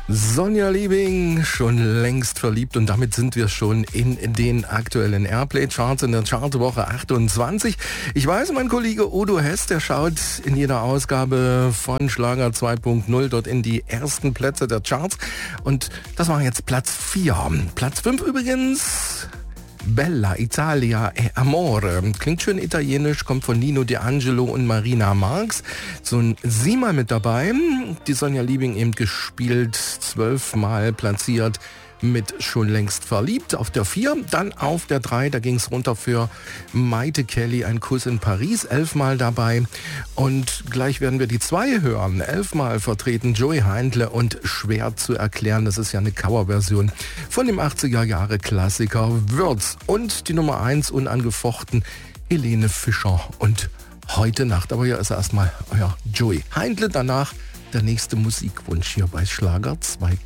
Sonja Liebing, schon längst verliebt, und damit sind wir schon in den aktuellen Airplay-Charts in der Chartwoche 28. Ich weiß, mein Kollege Udo Hess, der schaut in jeder Ausgabe von Schlager 2.0 dort in die ersten Plätze der Charts, und das war jetzt Platz 4. Platz 5 übrigens... Bella Italia e Amore. Klingt schön italienisch, kommt von Nino D'Angelo und Marina Marx. So ein Siemal mit dabei. Die Sonja Liebing eben gespielt, 12-mal platziert mit Schon längst verliebt. Auf der 4, dann auf der 3, da ging es runter für Maite Kelly, Ein Kuss in Paris, 11-mal dabei. Und gleich werden wir die 2 hören, 11-mal vertreten Joey Heindle und Schwer zu erklären. Das ist ja eine Coverversion von dem 80er-Jahre-Klassiker Würz. Und die Nummer 1 unangefochten, Helene Fischer und Heute Nacht. Aber ja, ist erstmal euer Joey Heindle. Danach der nächste Musikwunsch hier bei Schlager 2.